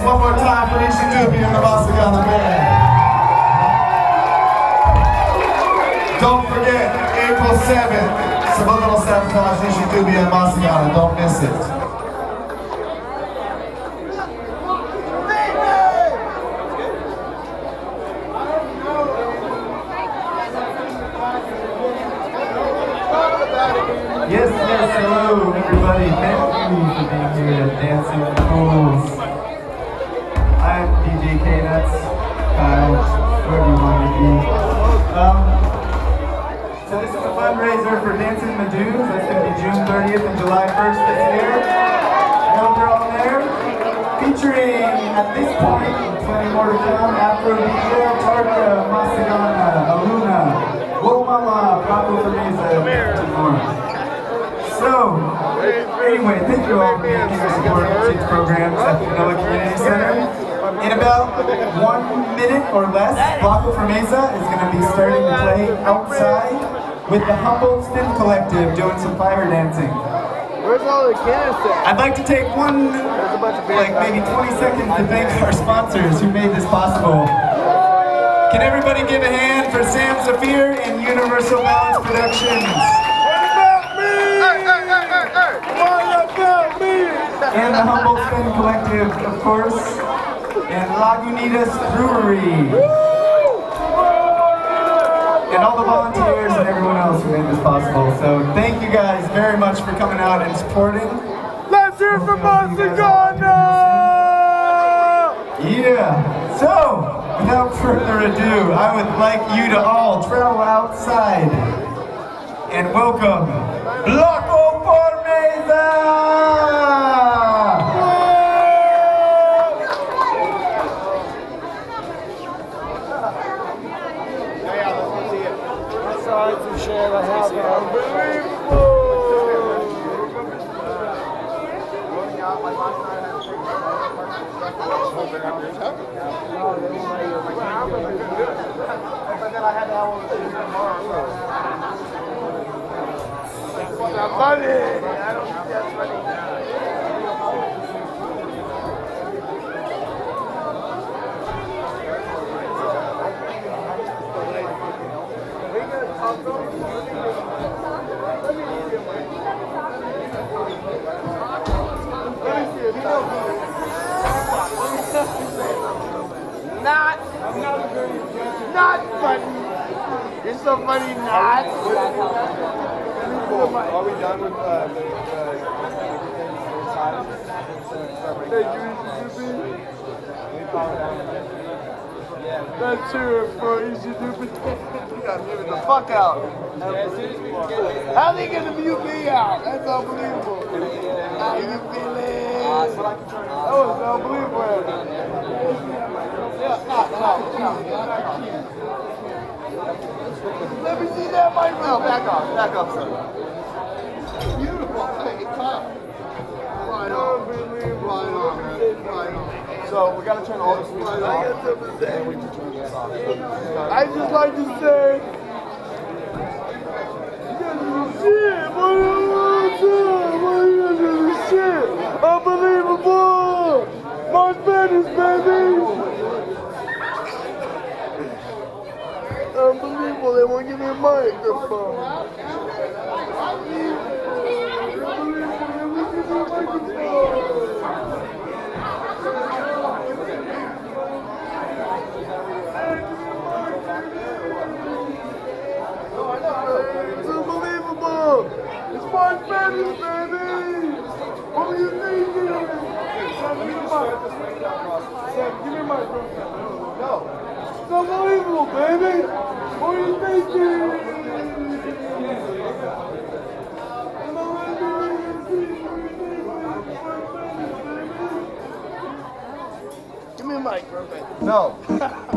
one more time for Ishi Dubi and the Masagana Band. Don't forget, April 7th, Subliminal Sabotage, Ishi Dubi and Masagana. Don't miss it. Yes, hello everybody. Thank you for being here at Dancing with the Fools. I'm DJ K-Nuts, Kyle, whoever you want to be. So this is a fundraiser for Dancing the Dudes. That's going to be June 30th and July 1st this year. I hope you're all there. Featuring, at this point, plenty more to come, Afro DJ, Tarka, Masagana, Aluna, Whoa Mama, Paco Teresa, and more. So, anyway, thank you all for being here supporting kids programs at the Manila Community Center. In about 1 minute or less, Paco Teresa is going to be starting to play outside with the Humboldt Spin Collective doing some fire dancing. Where's all the cannons at? I'd like to take maybe 20 seconds to thank our sponsors who made this possible. Can everybody give a hand for Sam Zafir and Universal Balance Productions? And the Humboldt Spin Collective, of course, and Lagunitas Brewery. And all the volunteers and everyone else who made this possible. So thank you guys very much for coming out and supporting. Let's hear from Masagana! Yeah. So, without further ado, I would like you to all travel outside and welcome Paco Teresa! Not funny. You're so funny, not. Are we done with everything inside? Let's hear it for Easy Doopy. You gotta mute the fuck out. How they gonna mute me out? That's unbelievable. How you feeling? That was unbelievable. Let me see that mic. No, back off, son. Beautiful. Hey, come. Right on, man. So we gotta turn all the switches off, and we can turn this off. I just like to say, you guys are the shit, boy. You guys are the shit. Unbelievable. March Madness, baby. Unbelievable, they won't give me a microphone. It's unbelievable. It's March Madness, baby. What were you thinking? Sam, give me a mic. Sam, give me a mic. No. It's unbelievable, baby. What are you thinking? Give me a mic, perfect. No.